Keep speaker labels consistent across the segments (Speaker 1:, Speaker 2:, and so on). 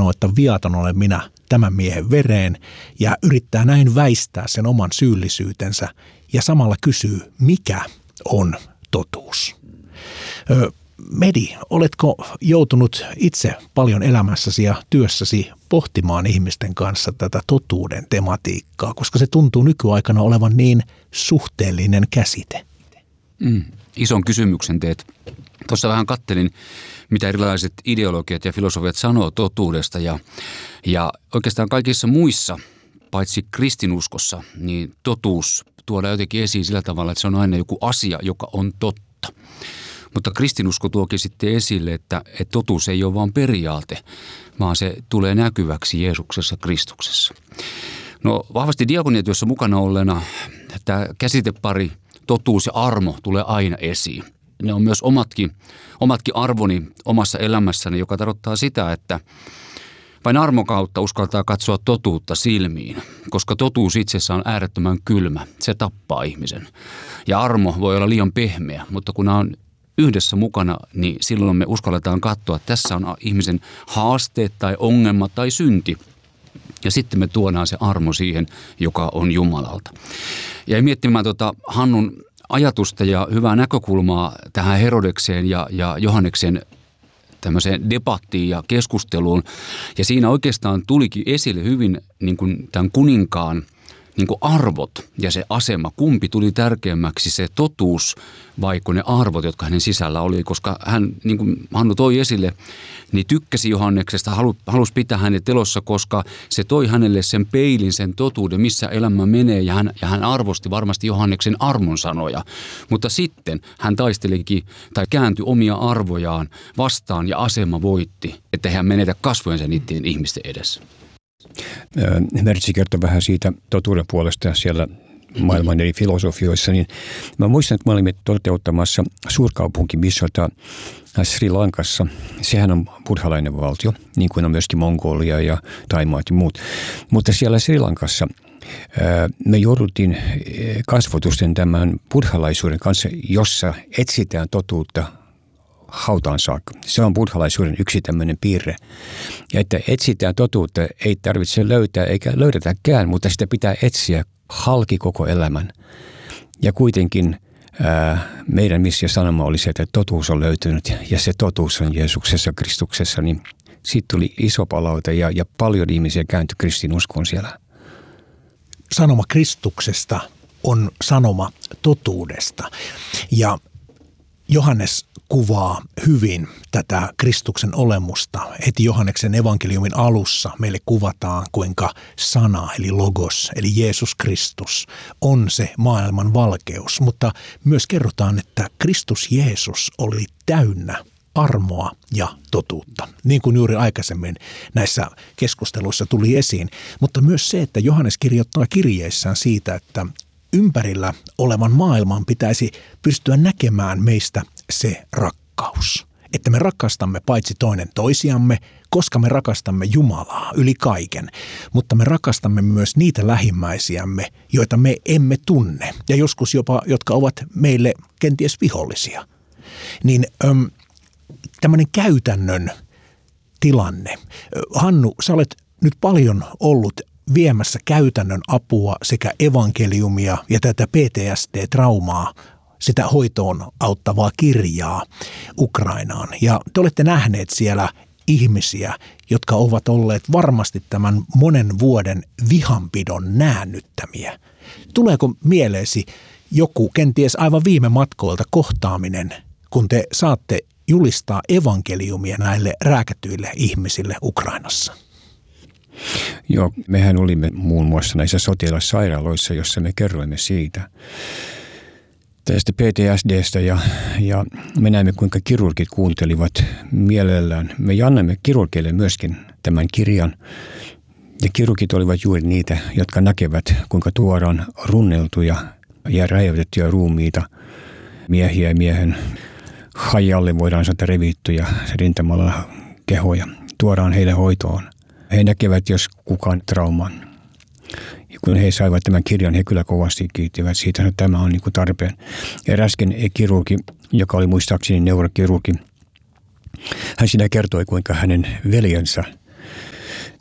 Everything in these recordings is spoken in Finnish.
Speaker 1: sanoo, että viaton olen minä tämän miehen vereen ja yrittää näin väistää sen oman syyllisyytensä ja samalla kysyy, mikä on totuus. Medi, oletko joutunut itse paljon elämässäsi ja työssäsi pohtimaan ihmisten kanssa tätä totuuden tematiikkaa, koska se tuntuu nykyaikana olevan niin suhteellinen käsite?
Speaker 2: Ison kysymyksen teet. Tuossa vähän kattelin, mitä erilaiset ideologiat ja filosofiat sanoo totuudesta ja oikeastaan kaikissa muissa, paitsi kristinuskossa, niin totuus tuodaan jotenkin esiin sillä tavalla, että se on aina joku asia, joka on totta. Mutta kristinusko tuokin sitten esille, että totuus ei ole vain periaate, vaan se tulee näkyväksi Jeesuksessa Kristuksessa. No vahvasti diakoniatyössä mukana olleena tämä käsitepari totuus ja armo tulee aina esiin. Ne on myös omatkin arvoni omassa elämässäni, joka tarkoittaa sitä, että vain armon kautta uskaltaa katsoa totuutta silmiin, koska totuus itsessään on äärettömän kylmä. Se tappaa ihmisen. Ja armo voi olla liian pehmeä, mutta kun nämä on yhdessä mukana, niin silloin me uskalletaan katsoa, että tässä on ihmisen haasteet tai ongelmat tai synti. Ja sitten me tuodaan se armo siihen, joka on Jumalalta. Ja miettimään Hannun ajatusta ja hyvää näkökulmaa tähän Herodekseen ja Johanneksen tämmöiseen debattiin ja keskusteluun. Ja siinä oikeastaan tulikin esille hyvin niin kuin tämän kuninkaan niin kuin arvot ja se asema. Kumpi tuli tärkeämmäksi, se totuus vaiko ne arvot, jotka hänen sisällä oli. Koska hän, niin kuin Hannu toi esille, niin tykkäsi Johanneksesta, halusi pitää hänet elossa, koska se toi hänelle sen peilin, sen totuuden, missä elämä menee. Ja hän arvosti varmasti Johanneksen armon sanoja. Mutta sitten hän taistelikin tai kääntyi omia arvojaan vastaan ja asema voitti, että hän menetä kasvojensa niiden ihmisten edessä.
Speaker 3: Mertsi kertoi vähän siitä totuuden puolesta siellä maailman eri filosofioissa, niin mä muistan, että me olimme toteuttamassa suurkaupunkimissiota Sri Lankassa. Sehän on buddhalainen valtio, niin kuin on myöskin Mongolia ja Thaimaat ja muut. Mutta siellä Sri Lankassa me jouduttiin kasvotusten tämän buddhalaisuuden kanssa, jossa etsitään totuutta hautaan saakka. Se on buddhalaisuuden yksi tämmöinen piirre. Ja että etsitään totuutta, ei tarvitse löytää eikä löydetäkään, mutta sitä pitää etsiä halki koko elämän. Ja kuitenkin meidän missio sanoma oli se, että totuus on löytynyt ja se totuus on Jeesuksessa, Kristuksessa. Niin siitä tuli iso palaute ja paljon ihmisiä kääntyi kristinuskoon siellä.
Speaker 1: Sanoma Kristuksesta on sanoma totuudesta ja Johannes kuvaa hyvin tätä Kristuksen olemusta. Heti Johanneksen evankeliumin alussa meille kuvataan, kuinka sana eli logos eli Jeesus Kristus on se maailman valkeus. Mutta myös kerrotaan, että Kristus Jeesus oli täynnä armoa ja totuutta, niin kuin juuri aikaisemmin näissä keskusteluissa tuli esiin. Mutta myös se, että Johannes kirjoittaa kirjeissään siitä, että ympärillä olevan maailman pitäisi pystyä näkemään meistä se rakkaus. Että me rakastamme paitsi toinen toisiamme, koska me rakastamme Jumalaa yli kaiken, mutta me rakastamme myös niitä lähimmäisiämme, joita me emme tunne ja joskus jopa, jotka ovat meille kenties vihollisia. Niin tämmöinen käytännön tilanne. Hannu, sä olet nyt paljon ollut viemässä käytännön apua sekä evankeliumia ja tätä PTSD-traumaa, sitä hoitoon auttavaa kirjaa Ukrainaan. Ja te olette nähneet siellä ihmisiä, jotka ovat olleet varmasti tämän monen vuoden vihanpidon näännyttämiä. Tuleeko mieleesi joku kenties aivan viime matkoilta kohtaaminen, kun te saatte julistaa evankeliumia näille rääkätyille ihmisille Ukrainassa?
Speaker 3: Joo, mehän olimme muun muassa näissä sotilassairaaloissa, jossa me kerroimme siitä tästä PTSDstä ja me näemme, kuinka kirurgit kuuntelivat mielellään. Me annamme kirurgeille myöskin tämän kirjan ja kirurgit olivat juuri niitä, jotka näkevät, kuinka tuodaan runneltuja ja räjäytettyjä ruumiita miehiä ja miehen hajalle voidaan sanoa revittyjä rintamalla kehoja. Tuodaan heille hoitoon. He näkevät, jos kukaan trauman. Ja kun he saivat tämän kirjan, he kyllä kovasti kiittivät siitä, että tämä on niin kuin tarpeen. Eräsken kirurgi, joka oli muistaakseni neurokirurgi, hän siinä kertoi, kuinka hänen veljensä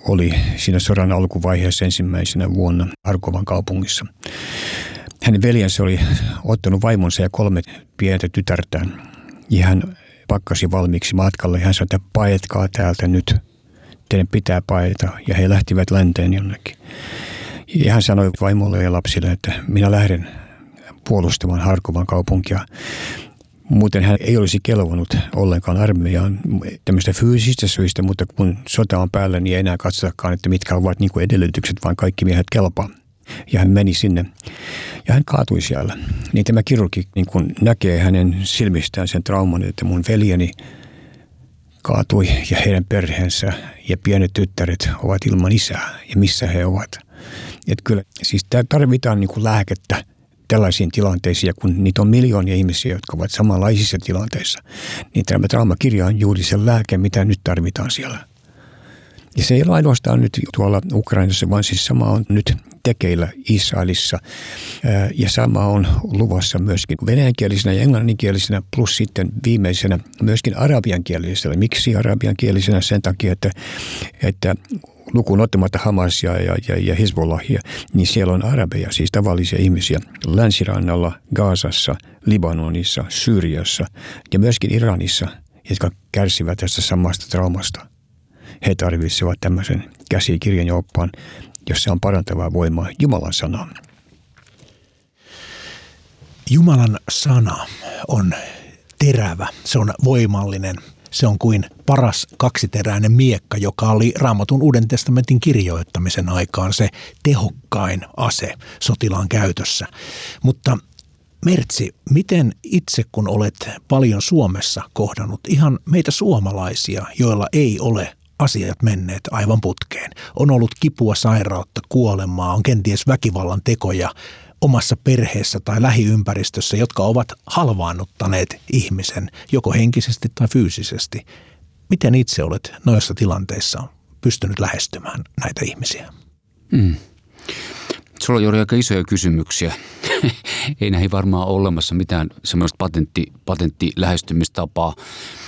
Speaker 3: oli siinä sodan alkuvaiheessa ensimmäisenä vuonna Harkovan kaupungissa. Hänen veljensä oli ottanut vaimonsa ja 3 pientä tytärtään ja hän pakkasi valmiiksi matkalle. Hän sanoi, että paetkaa täältä nyt, teidän pitää paeta, ja he lähtivät länteen jonnekin. Ja hän sanoi vaimolle ja lapsille, että minä lähden puolustamaan Harkovan kaupunkia. Muuten hän ei olisi kelvannut ollenkaan armeijaan tämmöistä fyysistä syistä, mutta kun sota on päällä, niin ei enää katsotakaan, että mitkä ovat niin kuin edellytykset, vaan kaikki miehet kelpaa. Ja hän meni sinne ja hän kaatui siellä. Niin tämä kirurgi niin kuin näkee hänen silmistään sen trauman, että mun veljeni kaatui ja heidän perheensä ja pienet tyttäret ovat ilman isää ja missä he ovat. Että kyllä siis tarvitaan niin kuin lääkettä tällaisiin tilanteisiin, ja kun niitä on miljoonia ihmisiä, jotka ovat samanlaisissa tilanteissa, niin tämä traumakirja on juuri se lääke, mitä nyt tarvitaan siellä. Ja se ei ole ainoastaan nyt tuolla Ukrainassa, vaan siis sama on nyt tekeillä Israelissa. Ja sama on luvassa myöskin venäjänkielisenä ja englanninkielisenä, plus sitten viimeisenä myöskin arabiankielisenä. Miksi arabiankielisenä? Sen takia, että lukuun ottamatta Hamasia ja Hezbollahia, niin siellä on arabeja, siis tavallisia ihmisiä länsirannalla, Gazassa, Libanonissa, Syyriassa ja myöskin Iranissa, jotka kärsivät tästä samasta traumasta. He tarvitsevat tämmöisen käsikirjan ja oppaan, jossa on parantavaa voimaa Jumalan sanaa.
Speaker 1: Jumalan sana on terävä, se on voimallinen. Se on kuin paras kaksiteräinen miekka, joka oli Raamatun Uuden testamentin kirjoittamisen aikaan se tehokkain ase sotilaan käytössä. Mutta Mertsi, miten itse kun olet paljon Suomessa kohdannut ihan meitä suomalaisia, joilla ei ole asiat menneet aivan putkeen. On ollut kipua, sairautta, kuolemaa, on kenties väkivallan tekoja omassa perheessä tai lähiympäristössä, jotka ovat halvaannuttaneet ihmisen joko henkisesti tai fyysisesti. Miten itse olet noissa tilanteissa pystynyt lähestymään näitä ihmisiä?
Speaker 2: Sulla on jo aika isoja kysymyksiä. Ei näihin varmaan ole olemassa mitään semmoista patenttilähestymistapaa.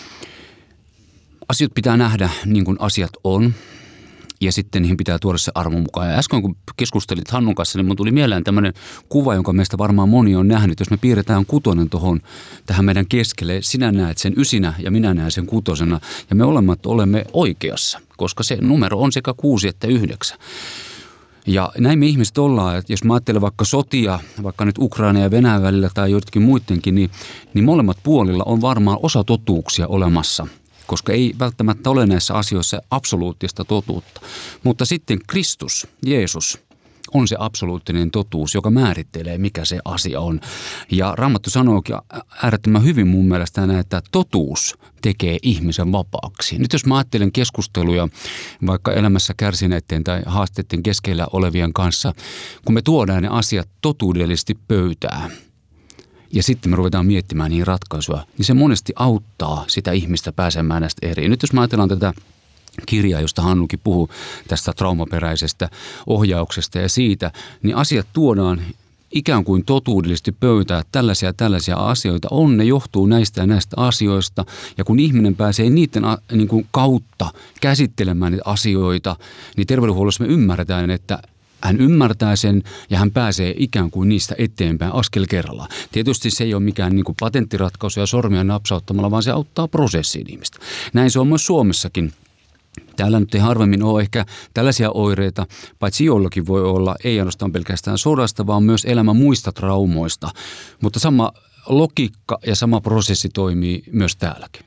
Speaker 2: Asiat pitää nähdä niin kuin asiat on, ja sitten niihin pitää tuoda se armo mukaan. Ja äsken kun keskustelit Hannun kanssa, niin mun tuli mieleen tämmöinen kuva, jonka meistä varmaan moni on nähnyt. Jos me piirretään 6 tähän meidän keskelle, sinä näet sen 9 ja minä näen sen 6, ja me olemme oikeassa, koska se numero on sekä 6 että 9. Ja näin me ihmiset ollaan, että jos mä ajattelen vaikka sotia, vaikka nyt Ukraina ja Venäjän välillä tai joitakin muidenkin, niin molemmat puolilla on varmaan osa totuuksia olemassa, koska ei välttämättä ole näissä asioissa absoluuttista totuutta. Mutta sitten Kristus, Jeesus, on se absoluuttinen totuus, joka määrittelee, mikä se asia on. Ja Raamattu sanookin äärettömän hyvin mun mielestä näin, että totuus tekee ihmisen vapaaksi. Nyt jos mä ajattelen keskusteluja vaikka elämässä kärsineiden tai haasteiden keskellä olevien kanssa, kun me tuodaan ne asiat totuudellisesti pöytään, ja sitten me ruvetaan miettimään niihin ratkaisuja, niin se monesti auttaa sitä ihmistä pääsemään näistä eri. Nyt jos me ajatellaan tätä kirjaa, josta Hannukin puhuu, tästä traumaperäisestä ohjauksesta ja siitä, niin asiat tuodaan ikään kuin totuudellisesti pöytään, että tällaisia asioita on, ne johtuu näistä ja näistä asioista, ja kun ihminen pääsee niiden niin kuin kautta käsittelemään niitä asioita, niin terveydenhuollossa me ymmärretään, että hän ymmärtää sen ja hän pääsee ikään kuin niistä eteenpäin askel kerrallaan. Tietysti se ei ole mikään niin kuin patenttiratkaisu ja sormia napsauttamalla, vaan se auttaa prosessiin ihmistä. Näin se on myös Suomessakin. Täällä nyt ei harvemmin ole ehkä tällaisia oireita, paitsi jollakin voi olla, ei ainoastaan pelkästään sodasta, vaan myös elämän muista traumoista. Mutta sama logiikka ja sama prosessi toimii myös täälläkin.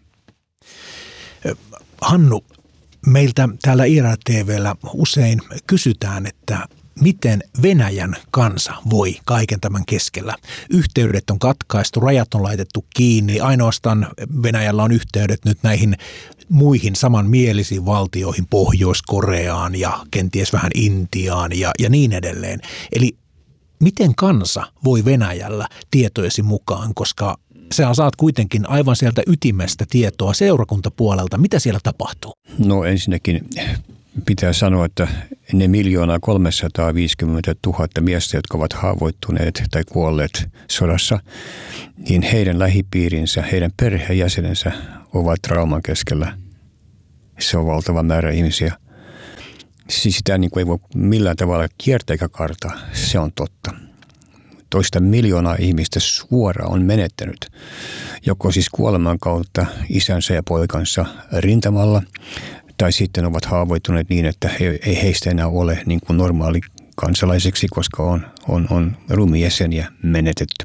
Speaker 1: Hannu, meiltä täällä IRA-TV:llä usein kysytään, että miten Venäjän kansa voi kaiken tämän keskellä. Yhteydet on katkaistu, rajat on laitettu kiinni, ainoastaan Venäjällä on yhteydet nyt näihin muihin samanmielisiin valtioihin, Pohjois-Koreaan ja kenties vähän Intiaan ja niin edelleen. Eli miten kansa voi Venäjällä tietojesi mukaan, koska sä saat kuitenkin aivan sieltä ytimestä tietoa seurakuntapuolelta. Mitä siellä tapahtuu?
Speaker 3: No ensinnäkin pitää sanoa, että ne 1 350 000 miestä, jotka ovat haavoittuneet tai kuolleet sodassa, niin heidän lähipiirinsä, heidän perheenjäsenensä ovat trauman keskellä. Se on valtava määrä ihmisiä. Siis sitä niin kuin ei voi millään tavalla kiertää eikä kartaa. Se on totta. 2 miljoonaa ihmistä suoraan on menettänyt, joko siis kuoleman kautta isänsä ja poikansa rintamalla, tai sitten ovat haavoittuneet niin, että ei heistä enää ole niin kuin normaali kansalaiseksi, koska on ruumiinjäseniä menetetty.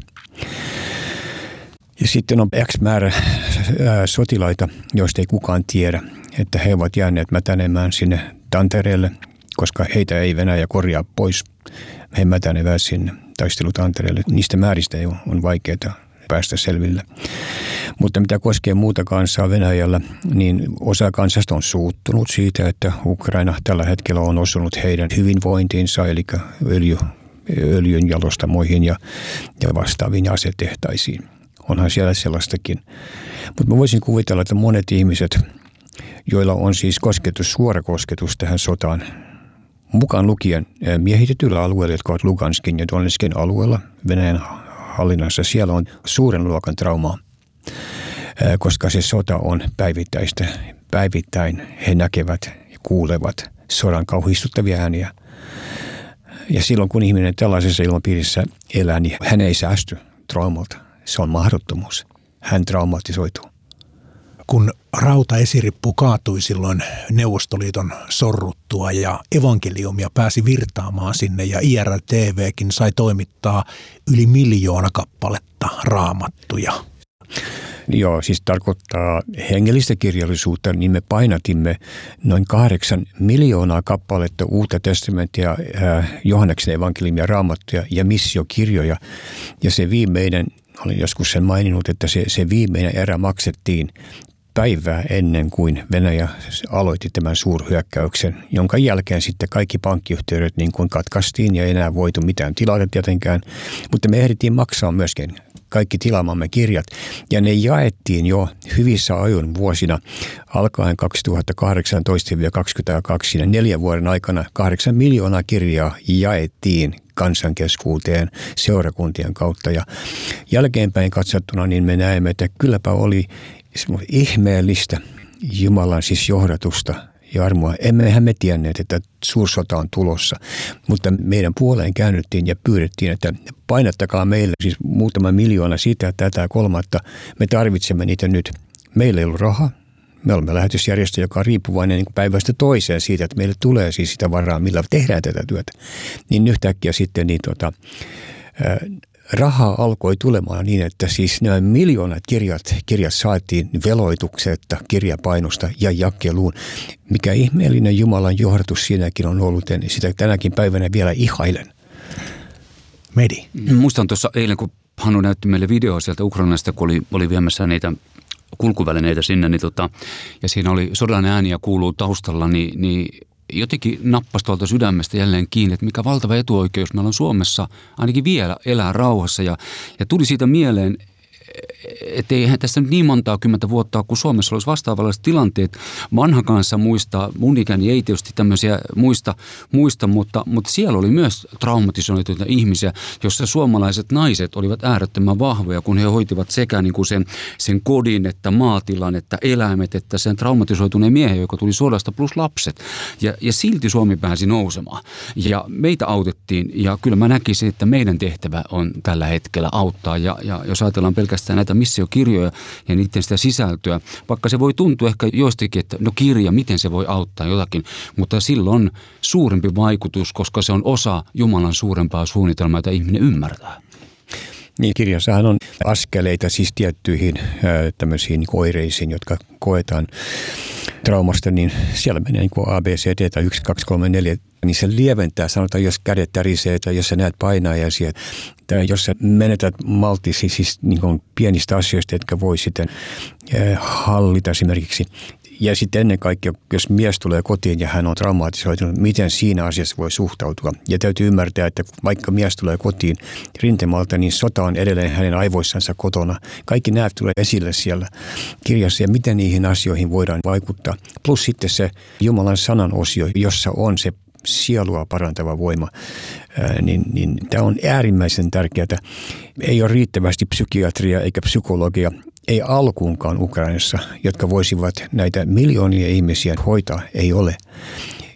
Speaker 3: Ja sitten on X määrä sotilaita, joista ei kukaan tiedä, että he ovat jääneet mätänemään sinne Tantereelle, koska heitä ei Venäjä korjaa pois. He mätänevät sinne taistelutantereelle. Niistä määristä on vaikeaa päästä selville. Mutta mitä koskee muuta kansaa Venäjällä, niin osa kansasta on suuttunut siitä, että Ukraina tällä hetkellä on osunut heidän hyvinvointiinsa, eli öljyn jalostamoihin ja vastaaviin asetehtaisiin. Onhan siellä sellaistakin. Mutta mä voisin kuvitella, että monet ihmiset, joilla on siis suora kosketus tähän sotaan, mukaan lukien miehitetyillä alueilla, jotka ovat Luganskin ja Donetskin alueella Venäjän hallinnassa, siellä on suuren luokan traumaa, koska se sota on päivittäistä. Päivittäin he näkevät ja kuulevat sodan kauhistuttavia ääniä. Ja silloin kun ihminen tällaisessa ilmapiirissä elää, niin hän ei säästy traumalta. Se on mahdottomuus. Hän traumatisoituu.
Speaker 1: Kun rautaesirippu kaatui silloin Neuvostoliiton sorruttua ja evankeliumia pääsi virtaamaan sinne ja IRTVkin sai toimittaa yli 1 miljoona kappaletta raamattuja.
Speaker 3: Joo, siis tarkoittaa hengellistä kirjallisuutta, niin me painatimme noin 8 miljoonaa kappaletta Uutta testamenttia, Johanneksen evankeliumia, raamattuja ja missiokirjoja. Ja se viimeinen, olin joskus sen maininnut, että se viimeinen erä maksettiin päivää ennen kuin Venäjä aloitti tämän suurhyökkäyksen, jonka jälkeen sitten kaikki pankkiyhteydet niin kuin katkaistiin ja ei enää voitu mitään tilata tietenkään. Mutta me ehdittiin maksaa myöskin kaikki tilaamamme kirjat ja ne jaettiin jo hyvissä ajoin vuosina alkaen 2018-2022. 4 vuoden aikana 8 miljoonaa kirjaa jaettiin kansankeskuuteen seurakuntien kautta ja jälkeenpäin katsottuna niin me näemme, että kylläpä oli ihmeellistä Jumalan siis johdatusta ja armoa. Emmehän me tienneet, että suursota on tulossa, mutta meidän puoleen käännyttiin ja pyydettiin, että painattakaa meille siis muutama miljoona sitä, tätä, kolmatta. Me tarvitsemme niitä nyt. Meillä ei ollut rahaa. Me olemme lähetysjärjestö, joka on riippuvainen niin päivästä toiseen siitä, että meille tulee siis sitä varaa, millä tehdään tätä työtä. Niin yhtäkkiä sitten rahaa alkoi tulemaan niin, että siis nämä miljoonat kirjat saatiin veloituksetta, kirjapainosta ja jakeluun. Mikä ihmeellinen Jumalan johdatus siinäkin on ollut, niin sitä tänäkin päivänä vielä ihailen.
Speaker 1: Medi.
Speaker 2: Muistan tuossa eilen, kun Hannu näytti meille videoa sieltä Ukrainasta, kun oli viemässä niitä kulkuvälineitä sinne, ja siinä oli sodan ääniä kuuluu taustalla, niin jotenkin nappasi tuolta sydämestä jälleen kiinni, että mikä valtava etuoikeus meillä on Suomessa ainakin vielä elää rauhassa. Ja tuli siitä mieleen, että eihän tässä nyt niin montaa 10 vuotta, kun Suomessa olisi vastaavalliset tilanteet. Vanha kanssa muistaa, mun ikäni ei tietysti tämmöisiä muista, mutta siellä oli myös traumatisoituneita ihmisiä, jossa suomalaiset naiset olivat äärettömän vahvoja, kun he hoitivat sekä niin kuin sen kodin, että maatilan, että eläimet, että sen traumatisoituneen miehen, joka tuli sodasta plus lapset. Ja silti Suomi pääsi nousemaan. Ja meitä autettiin, ja kyllä mä näkisin, että meidän tehtävä on tällä hetkellä auttaa. Ja jos ajatellaan pelkästään näitä missiokirjoja ja niiden sitä sisältöä, vaikka se voi tuntua ehkä joistakin, että no kirja, miten se voi auttaa jotakin, mutta silloin on suurempi vaikutus, koska se on osa Jumalan suurempaa suunnitelmaa, jota ihminen ymmärtää.
Speaker 3: Niin, kirjassahan on askeleita siis tiettyihin tämmöisiin oireisiin, jotka koetaan traumasta, niin siellä menee niin kuin ABCD tai 1, 2, 3, 4, niin se lieventää, sanotaan, jos kädet tärisee tai jos sä näet painajaisia, tai jos sä menetät maltisi siis niin kuin pienistä asioista, jotka voi sitten hallita esimerkiksi. Ja sitten ennen kaikkea, jos mies tulee kotiin ja hän on traumatisoitunut, miten siinä asiassa voi suhtautua. Ja täytyy ymmärtää, että vaikka mies tulee kotiin rintamalta, niin sota on edelleen hänen aivoissansa kotona. Kaikki nämä tulee esille siellä kirjassa ja miten niihin asioihin voidaan vaikuttaa. Plus sitten se Jumalan sanan osio, jossa on se sielua parantava voima, niin tämä on äärimmäisen tärkeää. Ei ole riittävästi psykiatria eikä psykologia, ei alkuunkaan Ukrainassa, jotka voisivat näitä miljoonia ihmisiä hoitaa, ei ole.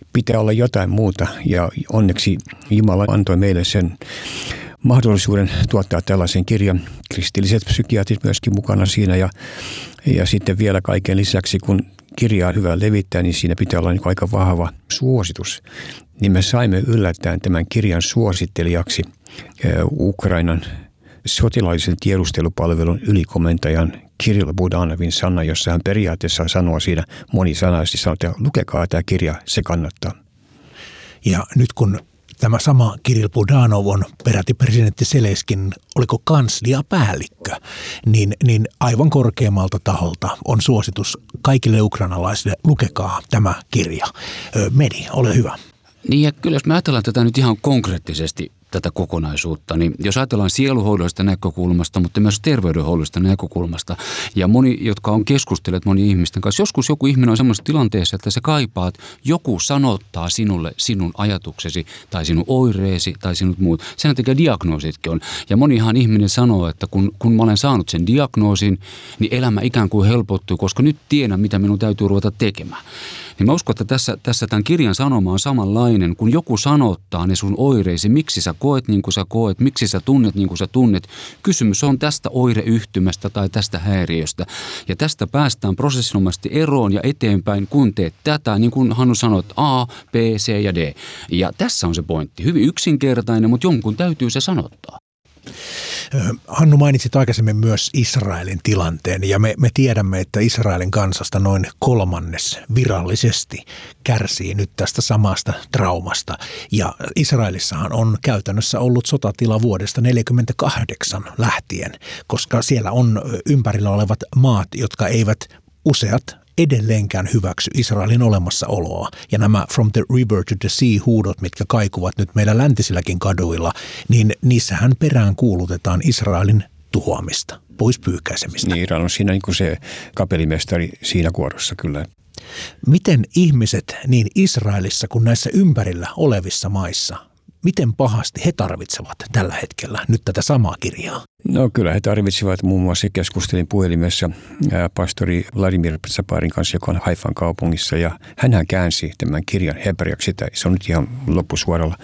Speaker 3: pitää olla jotain muuta ja onneksi Jumala antoi meille sen mahdollisuuden tuottaa tällaisen kirjan. Kristilliset psykiatrit myöskin mukana siinä ja sitten vielä kaiken lisäksi, kun kirjaa on hyvä levittää, niin siinä pitää olla niin aika vahva suositus. Niin me saimme yllättäen tämän kirjan suosittelijaksi Ukrainan sotilaallisen tiedustelupalvelun ylikomentajan Kirill Budanovin sana, jossa hän periaatteessa sanoo siinä monisanaisesti, sanoo, että lukekaa tämä kirja, se kannattaa.
Speaker 1: Ja nyt kun tämä sama Kirill Budanov on peräti presidentti Zelenskin, oliko kansliapäällikkö, niin aivan korkeammalta taholta on suositus kaikille ukrainalaisille, lukekaa tämä kirja. Medi, ole hyvä.
Speaker 2: Niin ja kyllä jos me ajatellaan tätä nyt ihan konkreettisesti, tätä kokonaisuutta, niin jos ajatellaan sieluhoidollisesta näkökulmasta, mutta myös terveydenhoidollisesta näkökulmasta, ja moni, jotka on keskustelleet moni ihmisten kanssa, joskus joku ihminen on semmoisessa tilanteessa, että se kaipaa, että joku sanottaa sinulle sinun ajatuksesi, tai sinun oireesi, tai sinut muut. Sen takia diagnoositkin on. Ja monihan ihminen sanoo, että kun mä olen saanut sen diagnoosin, niin elämä ikään kuin helpottuu, koska nyt tiedän, mitä minun täytyy ruveta tekemään. Niin mä uskon, että tässä tämän kirjan sanoma on samanlainen, kun joku sanottaa ne sun oireisi, miksi sä koet niin kuin sä koet, miksi sä tunnet niin kuin sä tunnet. Kysymys on tästä oireyhtymästä tai tästä häiriöstä. Ja tästä päästään prosessinomaisesti eroon ja eteenpäin, kun teet tätä, niin kuin Hannu sanoi, A, B, C ja D. Ja tässä on se pointti. Hyvin yksinkertainen, mutta jonkun täytyy se sanottaa.
Speaker 1: Hannu, mainitsit aikaisemmin myös Israelin tilanteen ja me tiedämme, että Israelin kansasta noin 1/3 virallisesti kärsii nyt tästä samasta traumasta. Ja Israelissahan on käytännössä ollut sotatila vuodesta 1948 lähtien, koska siellä on ympärillä olevat maat, jotka eivät useat edelleenkään hyväksy Israelin olemassaoloa. Ja nämä From the River to the Sea -huudot, mitkä kaikuvat nyt meillä läntisilläkin kaduilla, niin niissähän perään kuulutetaan Israelin tuhoamista, pois pyyhkäisemistä.
Speaker 3: Niin, Iran on siinä niin kuin se kapellimestari siinä kuorossa kyllä.
Speaker 1: Miten ihmiset niin Israelissa kuin näissä ympärillä olevissa maissa, miten pahasti he tarvitsevat tällä hetkellä nyt tätä samaa kirjaa?
Speaker 3: No kyllä he tarvitsivat, muun muassa keskustelin puhelimessa pastori Vladimir Zaparin kanssa, joka on Haifan kaupungissa, ja hänhän käänsi tämän kirjan hebreaksi, se on nyt ihan loppusuoralla.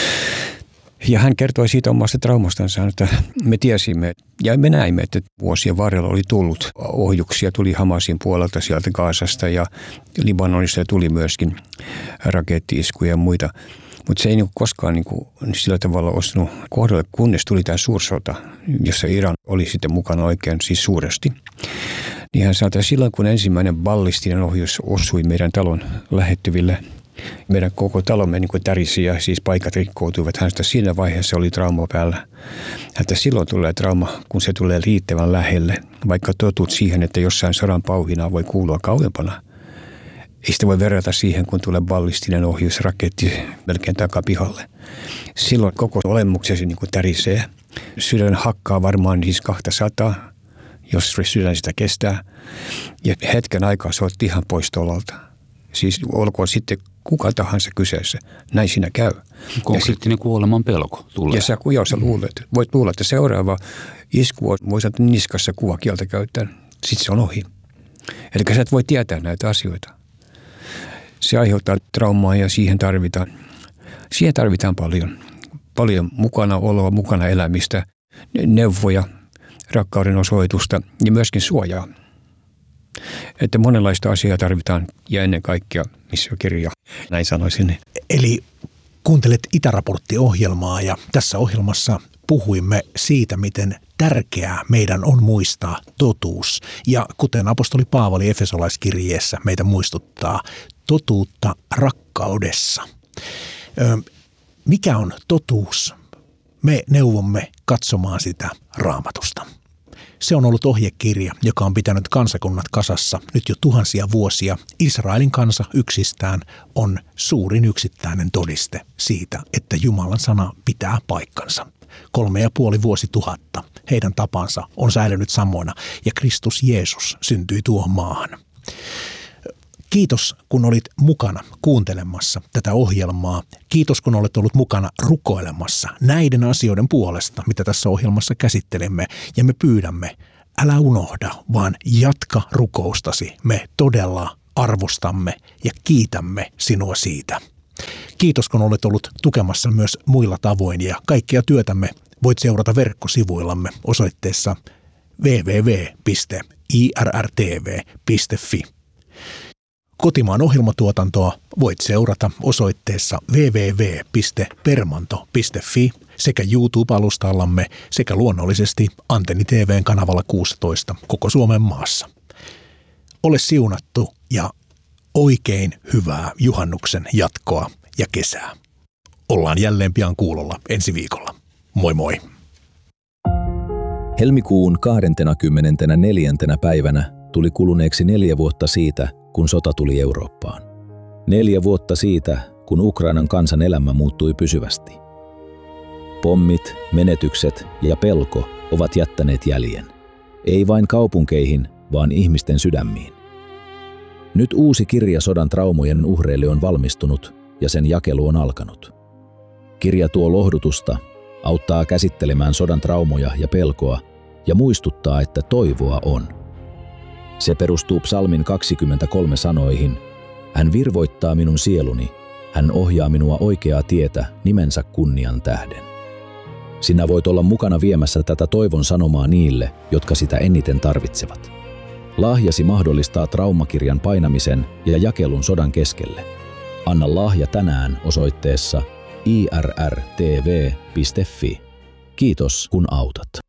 Speaker 3: Ja hän kertoi siitä omasta traumastansa, että me tiesimme ja me näimme, että vuosien varrella oli tullut ohjuksia, tuli Hamasin puolelta sieltä Gazasta ja Libanonista tuli myöskin rakettiiskuja ja muita. Mutta se ei koskaan sillä tavalla ostunut kohdalle, kunnes tuli tämä suursota, jossa Iran oli sitten mukana oikein siis suuresti. Niin hän sanoi, että silloin kun ensimmäinen ballistinen ohjus osui meidän talon lähettyville, meidän koko talomme tärisi ja siis paikat rikkoutuivat. Hänestä siinä vaiheessa oli trauma päällä. Että silloin tulee trauma, kun se tulee riittävän lähelle, vaikka totut siihen, että jossain sodan pauhinaa voi kuulua kauempana. Ei sitä voi verrata siihen, kun tulee ballistinen ohjus, raketti melkein takapihalle. Silloin koko olemuksesi tärisee. Sydän hakkaa varmaan siis 200, jos sydän sitä kestää. Ja hetken aikaa sä oot ihan pois tolalta. Siis olkoon sitten kuka tahansa kyseessä. Näin siinä käy.
Speaker 2: Konkreettinen kuoleman pelko tulee.
Speaker 3: Ja sä voit luulla, että seuraava isku on, voi sanoa niskassa kuvakieltä käyttäen. Sitten se on ohi. Eli sä et voi tietää näitä asioita. Se aiheuttaa traumaa ja siihen tarvitaan paljon mukana oloa, mukana elämistä, neuvoja, rakkauden osoitusta ja myöskin suojaa. Että monenlaista asiaa tarvitaan ja ennen kaikkea missiokirja, näin sanoisin.
Speaker 1: Eli kuuntelet Itäraportti-ohjelmaa ja tässä ohjelmassa puhuimme siitä, miten tärkeää meidän on muistaa totuus. Ja kuten apostoli Paavali Efesolaiskirjeessä meitä muistuttaa, totuutta rakkaudessa. Mikä on totuus? Me neuvomme katsomaan sitä Raamatusta. Se on ollut ohjekirja, joka on pitänyt kansakunnat kasassa nyt jo tuhansia vuosia. Israelin kansa yksistään on suurin yksittäinen todiste siitä, että Jumalan sana pitää paikkansa. 3,5 vuosituhatta heidän tapansa on säilynyt samoina ja Kristus Jeesus syntyi tuohon maahan. Kiitos, kun olit mukana kuuntelemassa tätä ohjelmaa. Kiitos, kun olet ollut mukana rukoilemassa näiden asioiden puolesta, mitä tässä ohjelmassa käsittelemme. Ja me pyydämme, älä unohda, vaan jatka rukoustasi. Me todella arvostamme ja kiitämme sinua siitä. Kiitos, kun olet ollut tukemassa myös muilla tavoin, ja kaikkea työtämme voit seurata verkkosivuillamme osoitteessa www.irrtv.fi. Kotimaan ohjelmatuotantoa voit seurata osoitteessa www.permanto.fi sekä YouTube-alustallamme sekä luonnollisesti Antenni TV:n kanavalla 16 koko Suomen maassa. Ole siunattu ja oikein hyvää juhannuksen jatkoa ja kesää. Ollaan jälleen pian kuulolla ensi viikolla. Moi moi!
Speaker 4: Helmikuun 24. päivänä tuli kuluneeksi 4 vuotta siitä, kun sota tuli Eurooppaan. 4 vuotta siitä, kun Ukrainan kansan elämä muuttui pysyvästi. Pommit, menetykset ja pelko ovat jättäneet jäljen. Ei vain kaupunkeihin, vaan ihmisten sydämiin. Nyt uusi kirja sodan traumojen uhreille on valmistunut ja sen jakelu on alkanut. Kirja tuo lohdutusta, auttaa käsittelemään sodan traumoja ja pelkoa ja muistuttaa, että toivoa on. Se perustuu Psalmin 23 sanoihin: Hän virvoittaa minun sieluni, hän ohjaa minua oikeaa tietä nimensä kunnian tähden. Sinä voit olla mukana viemässä tätä toivon sanomaa niille, jotka sitä eniten tarvitsevat. Lahjasi mahdollistaa traumakirjan painamisen ja jakelun sodan keskelle. Anna lahja tänään osoitteessa irrtv.fi. Kiitos, kun autat.